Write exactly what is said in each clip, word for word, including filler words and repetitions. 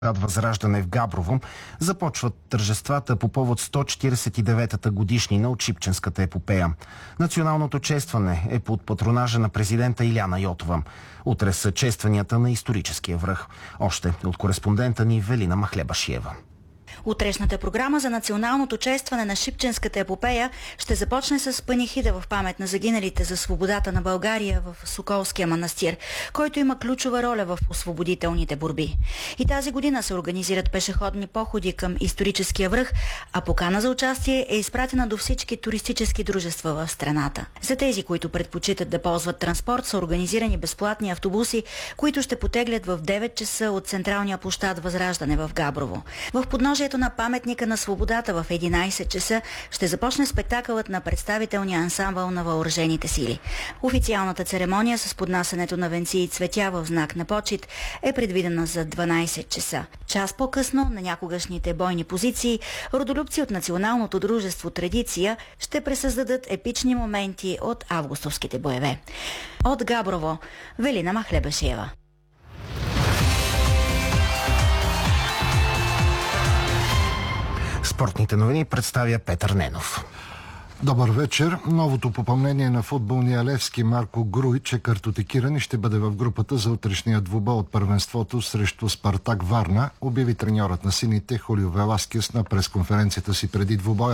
Възраждане в Габрово започват тържествата по повод сто четиридесет и деветата годишнина от Шипченската епопея. Националното честване е под патронажа на президента Иляна Йотова. Утре са честванията на историческия връх. Още от кореспондента ни Велина Махлебашиева. Утрешната програма за националното честване на Шипченската епопея ще започне с панихида в памет на загиналите за свободата на България в Соколския манастир, който има ключова роля в освободителните борби. И тази година се организират пешеходни походи към историческия връх, а покана за участие е изпратена до всички туристически дружества в страната. За тези, които предпочитат да ползват транспорт, са организирани безплатни автобуси, които ще потеглят в девет часа от централния площад Възраждане в Габрово. В подножието на паметника на свободата в единайсет часа ще започне спектакълът на представителния ансамбъл на въоръжените сили. Официалната церемония с поднасянето на венци и цветя в знак на почит е предвидена за дванайсет часа. Час по-късно на някогашните бойни позиции родолюбци от Националното дружество Традиция ще пресъздадат епични моменти от августовските боеве. От Габрово, Велина Махлебашиева. Спортните новини представя Петър Ненов. Добър вечер. Новото попълнение на футболния Левски Марко Груйч е картотекиран и ще бъде в групата за утрешния двубой от първенството срещу Спартак Варна, обяви треньорът на сините Хулио Веласкес на пресконференцията си преди двубоя.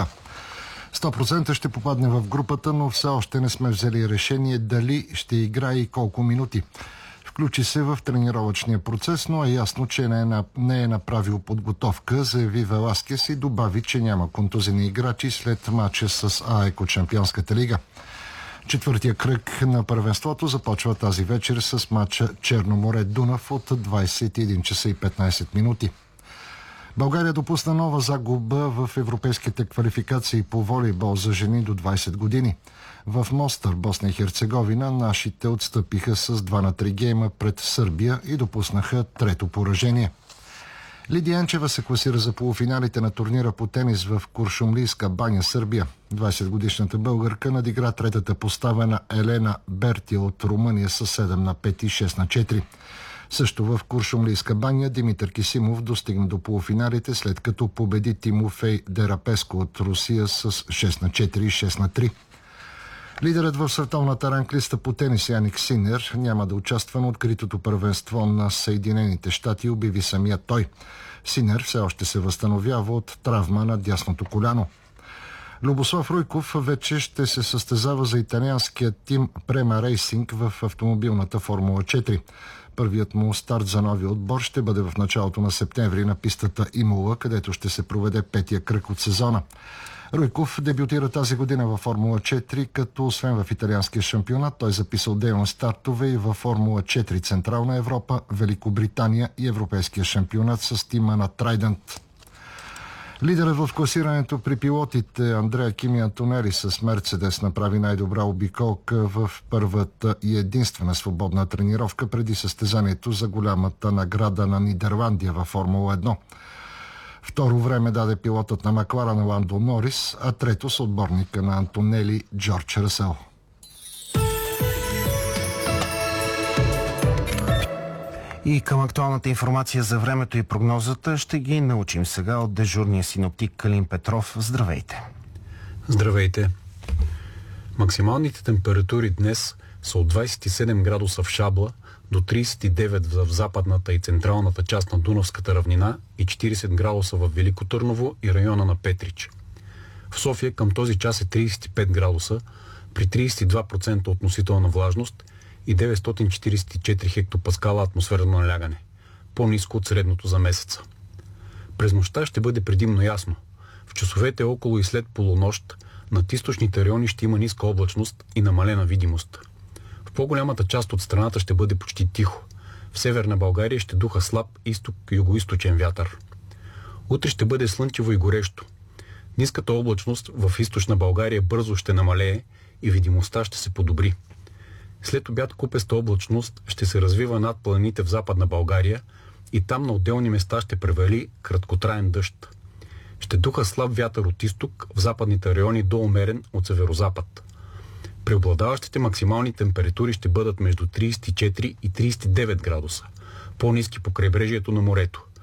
сто процента ще попадне в групата, но все още не сме взели решение дали ще играе и колко минути. Включи се в тренировъчния процес, но е ясно, че не е, не е направил подготовка, заяви Веласкес и добави, че няма контузени играчи след матча с АЕК от Шампионската лига. Четвъртия кръг на първенството започва тази вечер с матча Черноморе-Дунав от двайсет и един часа и петнайсет минути. България допусна нова загуба в европейските квалификации по волейбол за жени до двайсет години. В Мостър, Босна и Херцеговина, нашите отстъпиха с два на три гейма пред Сърбия и допуснаха трето поражение. Лидия Енчева се класира за полуфиналите на турнира по тенис в Куршумлийска баня, Сърбия. двайсетгодишната българка надигра третата поставена Елена Берти от Румъния с седем на пет и шест на четири. Също в Куршумлийска баня Димитър Кисимов достигна до полуфиналите, след като победи Тимофей Дерапеско от Русия с шест на четири и шест на три. Лидерът в световната ранглиста по тенис Яник Синер няма да участва на откритото първенство на Съединените щати, обяви самия той. Синер все още се възстановява от травма на дясното коляно. Любослав Руйков вече ще се състезава за италианския тим Према Рейсинг в автомобилната Формула четири. Първият му старт за новия отбор ще бъде в началото на септември на пистата Имола, където ще се проведе петия кръг от сезона. Руйков дебютира тази година във Формула четири, като освен в италианския шампионат, той записал дейлни стартове и във Формула четири Централна Европа, Великобритания и Европейския шампионат с тима на Трайдент. Лидерът в класирането при пилотите Андреа Кими Антонели с Мерцедес направи най-добра обиколка в първата и единствена свободна тренировка преди състезанието за голямата награда на Нидерландия във Формула едно. Второ време даде пилотът на Макларен Ландо Норис, а трето с отборника на Антонели Джордж Расел. И към актуалната информация за времето и прогнозата ще ги научим сега от дежурния синоптик Калин Петров. Здравейте! Здравейте! Максималните температури днес са от двайсет и седем градуса в Шабла до трийсет и девет в западната и централната част на Дунавската равнина и четирийсет градуса в Велико Търново и района на Петрич. В София към този час е трийсет и пет градуса при трийсет и два процента относителна влажност и деветстотин четирийсет и четири хектопаскала атмосферно налягане, по-ниско от средното за месеца. През нощта ще бъде предимно ясно. В часовете около и след полунощ над източните райони ще има ниска облачност и намалена видимост. В по-голямата част от страната ще бъде почти тихо. В северна България ще духа слаб изток-югоизточен вятър. Утре ще бъде слънчево и горещо. Ниската облачност в източна България бързо ще намалее и видимостта ще се подобри. След обяд купеста облачност ще се развива над планините в западна България и там на отделни места ще превали краткотраен дъжд. Ще духа слаб вятър от изток в западните райони до умерен от северозапад. Преобладаващите максимални температури ще бъдат между трийсет и четири и трийсет и девет градуса, по-ниски по крайбрежието на морето.